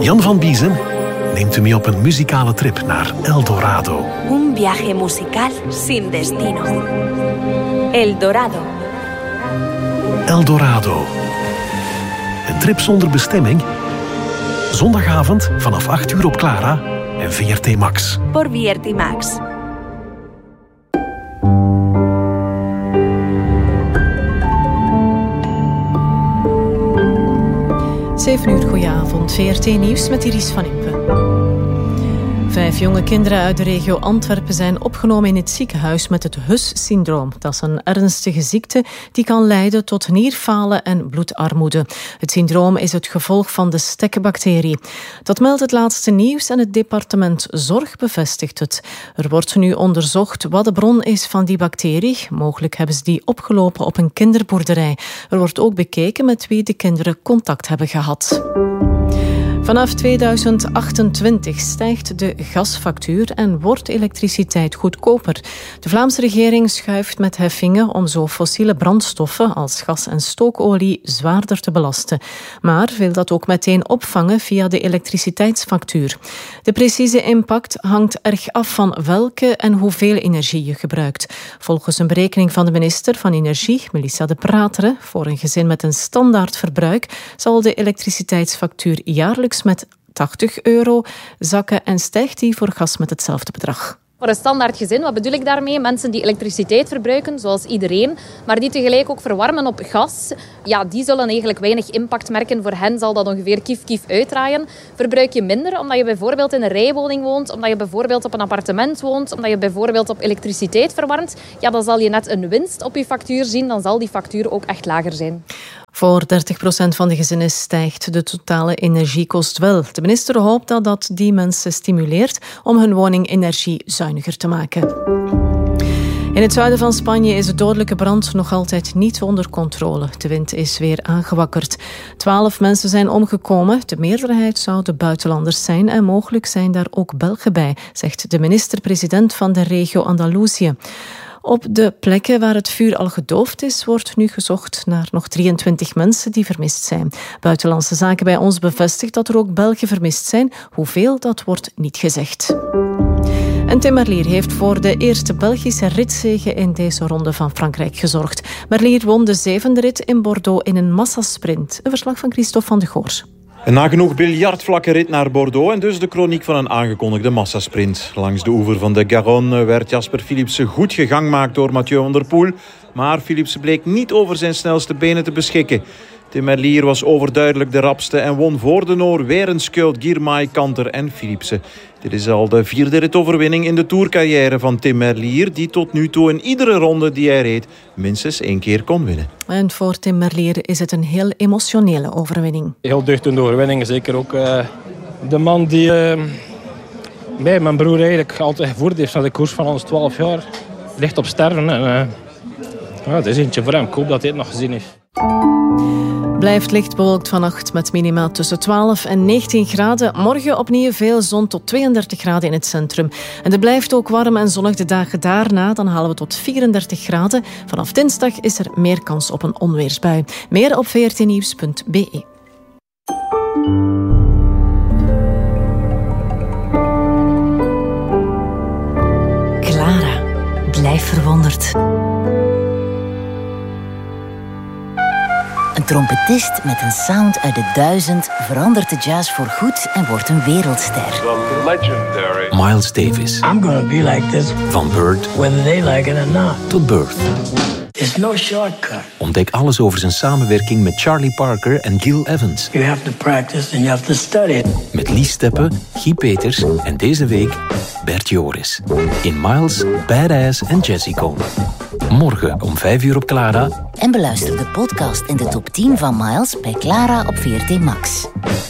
Jan van Biezen neemt u mee op een muzikale trip naar El Dorado. Un viaje musical sin destino. El Dorado. El Dorado. Een trip zonder bestemming. Zondagavond vanaf 8 uur op Clara en VRT Max. Por VRT Max. 7 uur, goedenavond. VRT Nieuws met Iris van Impe. 5 jonge kinderen uit de regio Antwerpen zijn opgenomen in het ziekenhuis met het HUS-syndroom. Dat is een ernstige ziekte die kan leiden tot nierfalen en bloedarmoede. Het syndroom is het gevolg van de stekkenbacterie. Dat meldt het laatste nieuws en het departement Zorg bevestigt het. Er wordt nu onderzocht wat de bron is van die bacterie. Mogelijk hebben ze die opgelopen op een kinderboerderij. Er wordt ook bekeken met wie de kinderen contact hebben gehad. Vanaf 2028 stijgt de gasfactuur en wordt elektriciteit goedkoper. De Vlaamse regering schuift met heffingen om zo fossiele brandstoffen als gas en stookolie zwaarder te belasten. Maar wil dat ook meteen opvangen via de elektriciteitsfactuur. De precieze impact hangt erg af van welke en hoeveel energie je gebruikt. Volgens een berekening van de minister van Energie, Melissa De Prateren, voor een gezin met een standaard verbruik zal de elektriciteitsfactuur jaarlijks met €80 zakken en stijgt die voor gas met hetzelfde bedrag. Voor een standaard gezin, wat bedoel ik daarmee? Mensen die elektriciteit verbruiken, zoals iedereen, maar die tegelijk ook verwarmen op gas, ja, die zullen eigenlijk weinig impact merken. Voor hen zal dat ongeveer kief uitdraaien. Verbruik je minder omdat je bijvoorbeeld in een rijwoning woont, omdat je bijvoorbeeld op een appartement woont, omdat je bijvoorbeeld op elektriciteit verwarmt, ja, dan zal je net een winst op je factuur zien, dan zal die factuur ook echt lager zijn. Voor 30% van de gezinnen stijgt de totale energiekost wel. De minister hoopt dat die mensen stimuleert om hun woning energiezuiniger te maken. In het zuiden van Spanje is de dodelijke brand nog altijd niet onder controle. De wind is weer aangewakkerd. 12 mensen zijn omgekomen. De meerderheid zouden buitenlanders zijn en mogelijk zijn daar ook Belgen bij, zegt de minister-president van de regio Andalusië. Op de plekken waar het vuur al gedoofd is, wordt nu gezocht naar nog 23 mensen die vermist zijn. Buitenlandse Zaken bij ons bevestigt dat er ook Belgen vermist zijn. Hoeveel, dat wordt niet gezegd. En Tim Merlier heeft voor de eerste Belgische ritzege in deze ronde van Frankrijk gezorgd. Merlier won de 7e rit in Bordeaux in een massasprint. Een verslag van Christophe van de Goor. Een nagenoeg biljartvlakke rit naar Bordeaux en dus de kroniek van een aangekondigde massasprint. Langs de oever van de Garonne werd Jasper Philipsen goed gegangmaakt door Mathieu van der Poel. Maar Philipsen bleek niet over zijn snelste benen te beschikken. Tim Merlier was overduidelijk de rapste en won voor de Noor weer een Skjöld, Girmay, Kanter en Philipsen. Dit is al de 4e ritoverwinning in de tourcarrière van Tim Merlier, die tot nu toe in iedere ronde die hij reed minstens 1 keer kon winnen. En voor Tim Merlier is het een heel emotionele overwinning. Heel deugdende overwinning. Zeker ook de man die bij mijn broer eigenlijk altijd gevoerd heeft naar de koers van ons 12 jaar. Ligt op sterven. En, het is eentje voor hem. Ik hoop dat hij het nog gezien heeft. Blijft licht bewolkt vannacht met minima tussen 12 en 19 graden. Morgen opnieuw veel zon tot 32 graden in het centrum. En het blijft ook warm en zonnig de dagen daarna. Dan halen we tot 34 graden. Vanaf dinsdag is er meer kans op een onweersbui. Meer op vrtnieuws.be. Clara, blijf verwonderd. Een trompetist met een sound uit de 1000 verandert de jazz voor goed en wordt een wereldster. Miles Davis. I'm gonna be like this. Van Bird Whether they like it or not. tot Birth. It's no shortcut. Ontdek alles over zijn samenwerking met Charlie Parker en Gil Evans. You have to practice and you have to study. Met Lies Steppe, Guy Peters en deze week Bert Joris. In Miles, Badass en Jazzy-Con. Morgen om 5 uur op Clara. En beluister de podcast in de top 10 van Miles bij Clara op VRT Max.